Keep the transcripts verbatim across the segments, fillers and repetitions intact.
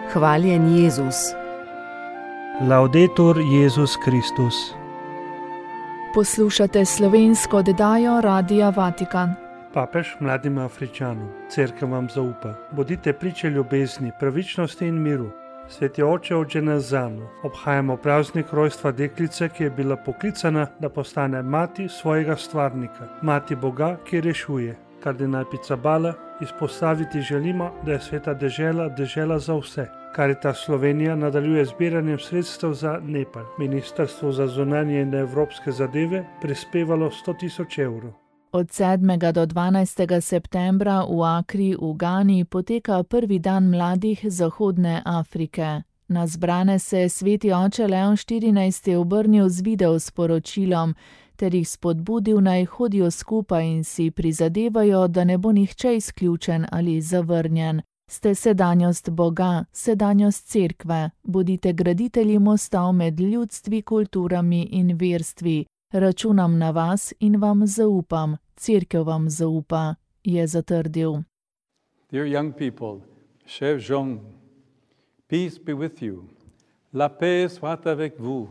Hvaljen Jezus. Laudetur Jezus Kristus. Poslušate slovensko oddajo Radia Vatikan. Papež mladim Afričanom, cerkev vam zaupa. Bodite priče ljubezni, pravičnosti in miru. Sveti oče od Genazanu, obhajamo praznik rojstva deklice, ki je bila poklicana, da postane mati svojega stvarnika, mati Boga, ki rešuje. Kardinal Pizzaballa, izpostaviti želimo, da je sveta dežela dežela za vse. Karitas Slovenija nadaljuje zbiranjem sredstev za Nepal. Ministrstvo za zunanje in evropske zadeve prispevalo sto tisoč evrov. Od sedmega do dvanajstega septembra v Akri v Gani poteka prvi dan mladih Zahodne Afrike. Na zbrane se je sveti oče Leon štirinajsti obrnil z video sporočilom ter jih spodbudil, naj hodijo skupaj in si prizadevajo, da ne bo nihče izključen ali zavrnjen. Ste sedanjost Boga, sedanjost cerkve, bodite graditelji mostov med ljudstvi, kulturami in verstvi. Računam na vas in vam zaupam, cerkev vam zaupa, je zatrdil. Dear young people, cher Jean, peace be with you. La paix soit avec vous.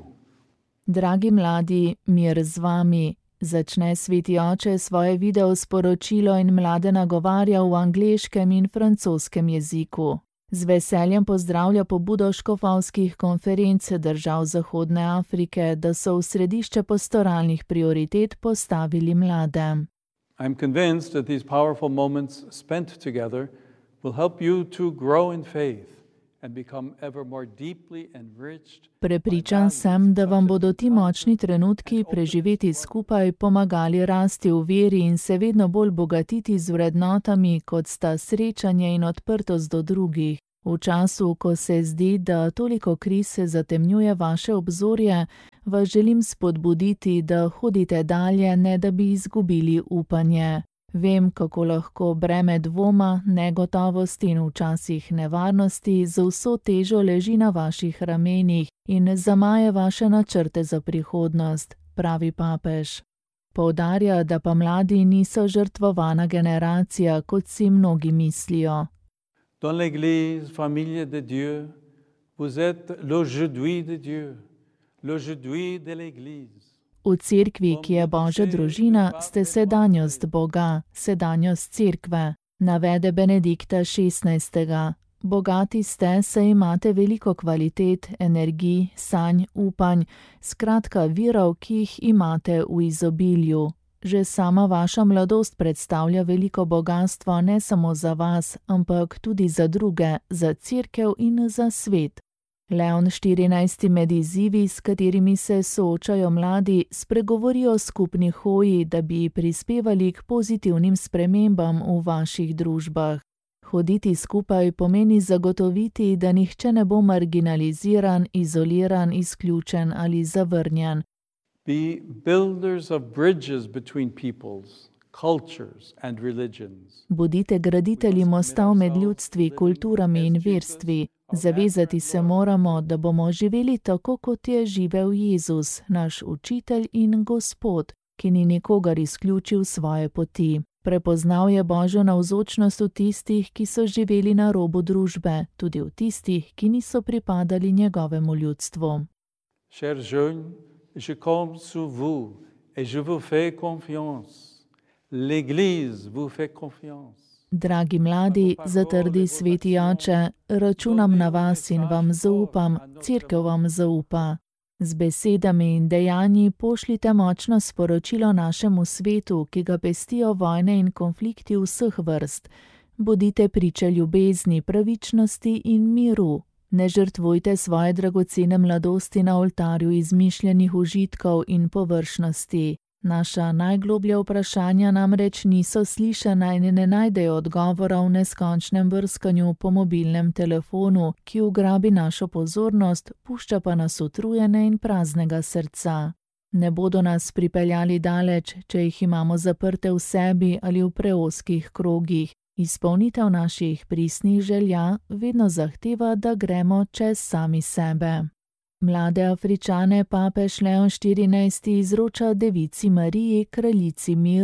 Dragi mladi, mir z vami. Začne sveti oče svoje video sporočilo in mlade nagovarja v angleškem in francoskem jeziku. Z veseljem pozdravlja pobudo škofovskih konferenc držav Zahodne Afrike, da so v središče pastoralnih prioritet postavili mlade. I am convinced that these powerful moments spent together will help you to grow in faith and become ever more deeply enriched. Prepričan sem, da vam bodo ti močni trenutki preživeti skupaj pomagali rasti v veri in se vedno bolj bogatiti z vrednotami, kot sta srečanje in odprtost do drugih. V času, ko se zdi, da toliko kriz se zatemnjuje vaše obzorje, vas želim spodbuditi, da hodite dalje, ne da bi izgubili upanje. Vem, kako lahko breme dvoma, negotovosti in včasih nevarnosti z vso težo leži na vaših ramenih in zamaje vaše načrte za prihodnost, pravi papež. Poudarja, da pa mladi niso žrtvovana generacija, kot si mnogi mislijo. Dans l'Église, famille de Dieu, vous êtes l'aujourd'hui de Dieu, l'aujourd'hui de l'Église. V cerkvi, ki je Božja družina, ste sedanjost Boga, sedanjost cerkve, navede Benedikta šestnajstega. Bogati ste, saj imate veliko kvalitet, energij, sanj, upanj, skratka virov, ki jih imate v izobilju. Že sama vaša mladost predstavlja veliko bogastvo ne samo za vas, ampak tudi za druge, za cerkev in za svet. Leon štirinajsti med izzivi, s katerimi se soočajo mladi, spregovori o skupni hoji, da bi prispevali k pozitivnim spremembam v vaših družbah. Hoditi skupaj pomeni zagotoviti, da nihče ne bo marginaliziran, izoliran, izključen ali zavrnjen. Be builders of bridges between peoples, cultures and religions. Bodite graditelji mostov med ljudstvi, kulturami in verstvi. Zavezati se moramo, da bomo živeli tako, kot je živel Jezus, naš učitelj in Gospod, ki ni nikogar izključil svoje poti. Prepoznal je Božjo navzočnost v tistih, ki so živeli na robu družbe, tudi v tistih, ki niso pripadali njegovemu ljudstvu. Cher jeune, je compte sur vous et je vous fais confiance. L'Église vous fait confiance. Dragi mladi, zatrdi sveti oče, računam na vas in vam zaupam, cerkev vam zaupa. Z besedami in dejanji pošljite močno sporočilo našemu svetu, ki ga pestijo vojne in konflikti vseh vrst. Bodite priče ljubezni, pravičnosti in miru. Ne žrtvujte svoje dragocene mladosti na oltarju izmišljenih užitkov in površnosti. Naša najgloblja vprašanja namreč niso slišana in ne najdejo odgovora v neskončnem brskanju po mobilnem telefonu, ki ugrabi našo pozornost, pušča pa nas utrujene in praznega srca. Ne bodo nas pripeljali daleč, če jih imamo zaprte v sebi ali v preozkih krogih. Izpolnitev naših pristnih želja vedno zahteva, da gremo čez sami sebe. Mlade Afričane papež Leon štirinajsti izroča devici Mariji, kraljici miru.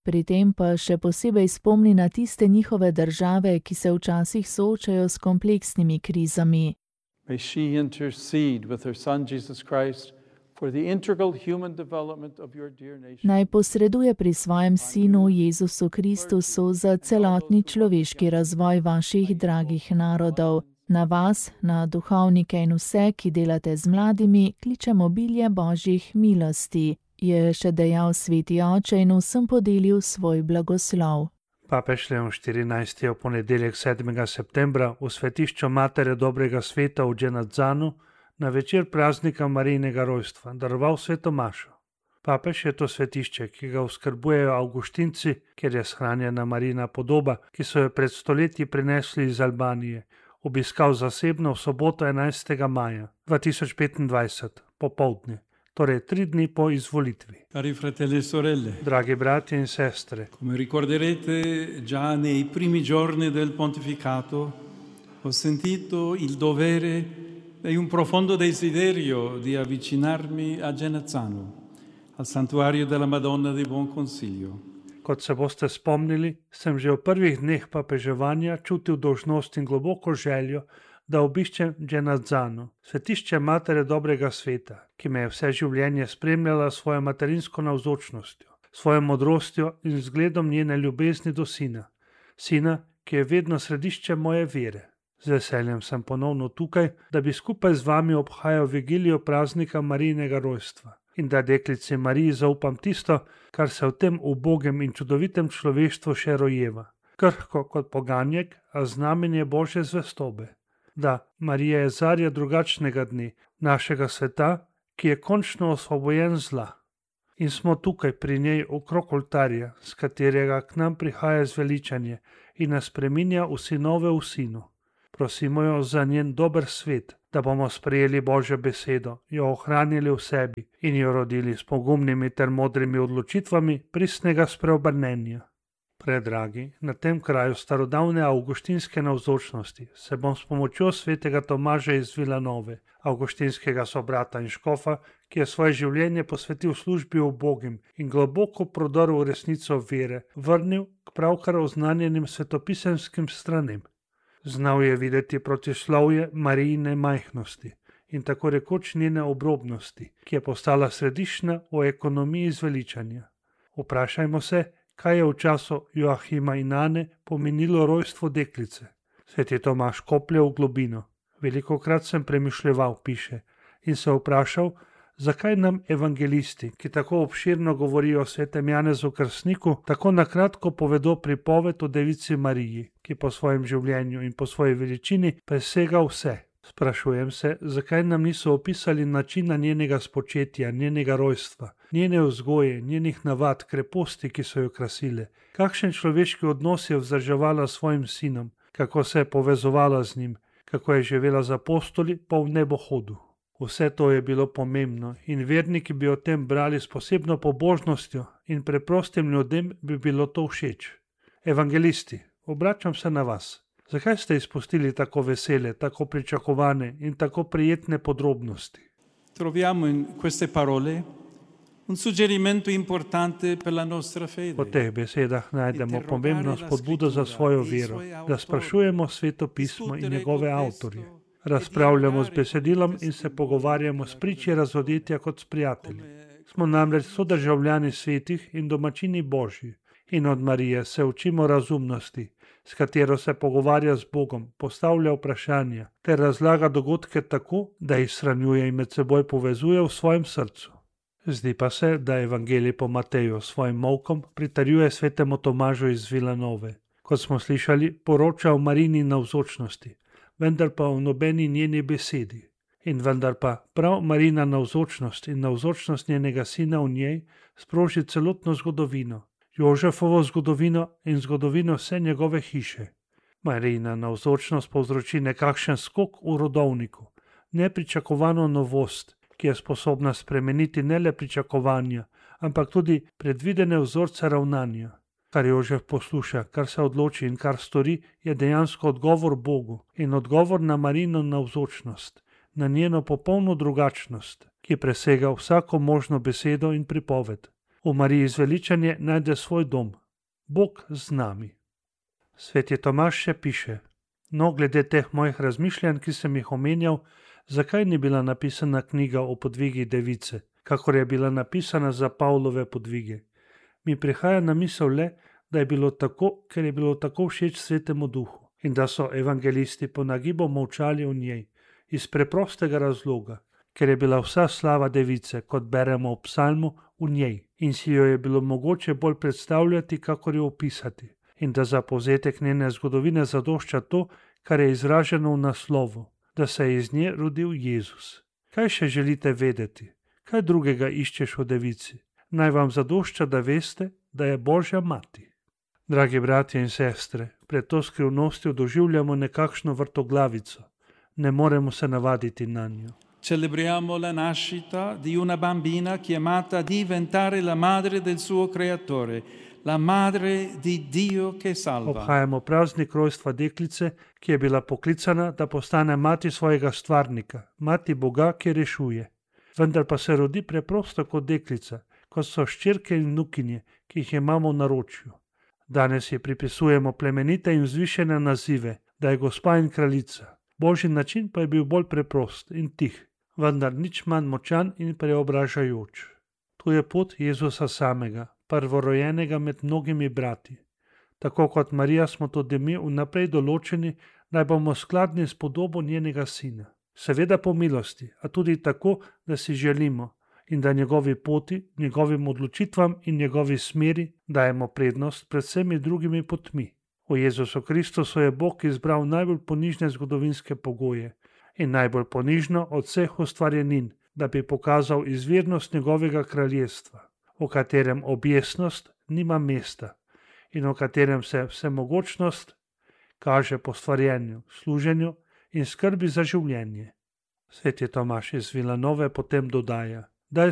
Pri tem pa še posebej spomni na tiste njihove države, ki se včasih soočajo s kompleksnimi krizami. May she intercede with her Son Jesus Christ for the integral human development of your dear nation. Naj posreduje pri svojem sinu Jezusu Kristusu za celotni človeški razvoj vaših dragih narodov. Na vas, na duhovnike in vse, ki delate z mladimi, kličem obilje Božjih milosti, je še dejal sveti oče in vsem podelil svoj blagoslov. Papež Leon štirinajsti je v ponedeljek sedmega septembra v svetišču Matere dobrega sveta v Genazzanu na večer praznika Marijinega rojstva daroval sveto mašo. Papež je to svetišče, ki ga oskrbujejo Avguštinci, kjer je shranjena Marijina podoba, ki so jo pred stoletji prinesli iz Albanije, obiskal zasebno v soboto enajstega maja dva tisoč petindvajset popoldne, torej tri dni po izvolitvi. Cari fratelli e sorelle, Dragi bratje in sestre, come ricorderete già nei primi giorni del pontificato, ho sentito il dovere e un profondo desiderio di avvicinarmi a Genazzano, al santuario della Madonna di Buon Consiglio. kot se boste spomnili, sem že v prvih dneh papeževanja čutil dolžnost in globoko željo, da obiščem Genazzano, svetišče Matere dobrega sveta, ki me je vse življenje spremljala s svojo materinsko navzočnostjo, svojo modrostjo in zgledom njene ljubezni do sina, sina, ki je vedno središče moje vere. Z veseljem sem ponovno tukaj, da bi skupaj z vami obhajal vigilijo praznika Marijinega rojstva in da deklici Mariji zaupam tisto, kar se v tem ubogem in čudovitem človeštvu še rojeva, krhko kot poganjek, a znamenje Božje zvestobe. Da, Marija je zarja drugačnega dne, našega sveta, ki je končno osvobojen zla. In smo tukaj pri njej okrog oltarja, s katerega k nam prihaja zveličanje in nas spreminja v sinove v sinu. Prosimo jo za njen dober svet, da bomo sprejeli Božjo besedo, jo ohranili v sebi in jo rodili s pogumnimi ter modrimi odločitvami pristnega spreobrnenja. Predragi, na tem kraju starodavne avguštinske navzočnosti se bom s pomočjo svetega Tomaža iz Vilanove, avguštinskega sobrata in škofa, ki je svoje življenje posvetil službi ubogim in globoko prodrl v resnico vere, vrnil k pravkar oznanjenim svetopisemskim stranem. Znal je videti protislovje Marijine majhnosti in tako rekoč njene obrobnosti, ki je postala središčna v ekonomiji zveličanja. Vprašajmo se, kaj je v času Joahima in Ane pomenilo rojstvo deklice. Sveti Tomaž koplje v globino. Velikokrat sem premišljeval, piše, in se vprašal, zakaj nam evangelisti, ki tako obširno govorijo o svetem Janezu Krstniku, tako nakratko povedo pripoved o devici Mariji, ki po svojem življenju in po svoji veličini presega vse. Sprašujem se, zakaj nam niso opisali načina njenega spočetja, njenega rojstva, njene vzgoje, njenih navad, kreposti, ki so jo krasile, kakšen človeški odnos je vzdrževala s svojim sinom, kako se je povezovala z njim, kako je živela z apostoli po nebohodu. Vse to je bilo pomembno in verniki bi o tem brali s posebno pobožnostjo in preprostim ljudem bi bilo to všeč. Evangelisti, obračam se na vas. Zakaj ste izpustili tako vesele, tako pričakovane in tako prijetne podrobnosti? Troviamo in queste parole un suggerimento importante per la nostra fede. Po teh besedah najdemo pomembno spodbudo za svojo vero, da sprašujemo Sveto pismo in njegove avtorje. Razpravljamo z besedilom in se pogovarjamo s priči razodetja kot s prijatelji. Smo namreč sodržavljani svetih in domačini Božji in od Marije se učimo razumnosti, s katero se pogovarja z Bogom, postavlja vprašanja ter razlaga dogodke tako, da jih shranjuje in med seboj povezuje v svojem srcu. Zdi pa se, da evangelij po Mateju s svojim molkom pritrjuje svetemu Tomažu iz Vilanove. Kot smo slišali, poroča o Marijini navzočnosti, vendar pa o nobeni njeni besedi. In vendar pa prav Marijina navzočnost in navzočnost njenega sina v njej sproži celotno zgodovino, Jožefovo zgodovino in zgodovino vse njegove hiše. Marijina navzočnost povzroči nekakšen skok v rodovniku, nepričakovano novost, ki je sposobna spremeniti ne le pričakovanja, ampak tudi predvidene vzorce ravnanja. Kar Jožef posluša, kar se odloči in kar stori, je dejansko odgovor Bogu in odgovor na Marijino navzočnost, na njeno popolno drugačnost, ki presega vsako možno besedo in pripoved. V Mariji zveličanje najde svoj dom. Bog z nami. Sveti Tomaž še piše: No, glede teh mojih razmišljanj, ki sem jih omenjal, zakaj ni bila napisana knjiga o podvigih device, kakor je bila napisana za Pavlove podvige? Mi prihaja na misel le, da je bilo tako, ker je bilo tako všeč Svetemu Duhu in da so evangelisti po nagibu molčali o njej, iz preprostega razloga, ker je bila vsa slava device, kot beremo v psalmu, v njej in si jo je bilo mogoče bolj predstavljati, kakor jo opisati, in da za povzetek njene zgodovine zadošča to, kar je izraženo v naslovu, da se je iz nje rodil Jezus. Kaj še želite vedeti? Kaj drugega iščeš v devici? Naj vam zadošča, da veste, da je Božja mati. Dragi bratje in sestre, pred to skrivnostjo doživljamo nekakšno vrtoglavico. Ne moremo se navaditi na njo. Celebriamo la nascita di una bambina chiamata a diventare la madre del suo creatore, la madre di Dio che salva. Obhajamo praznik rojstva deklice, ki je bila poklicana, da postane mati svojega stvarnika, mati Boga, ki rešuje. Vendar pa se rodi preprosto kot deklica, kot so ščerke in vnukinje, ki jih imamo v naročju. Danes ji pripisujemo plemenite in vzvišene nazive, da je gospa in kraljica. Božji način pa je bil bolj preprost in tih, vendar nič manj močan in preobražajoč. Tu je pot Jezusa samega, prvorojenega med mnogimi brati. Tako kot Marija smo tudi mi vnaprej določeni, da bomo skladni s podobo njenega sina. Seveda po milosti, a tudi tako, da si želimo in da njegovi poti, njegovim odločitvam in njegovi smeri dajemo prednost pred vsemi drugimi potmi. V Jezusu Kristusu je Bog izbral najbolj ponižne zgodovinske pogoje in najbolj ponižno od vseh ustvarjenin, da bi pokazal izvirnost njegovega kraljestva, v katerem objestnost nima mesta in v katerem se vsemogočnost kaže po stvarjenju, služenju in skrbi za življenje. Sveti Tomaž iz Vilanove potem dodaja: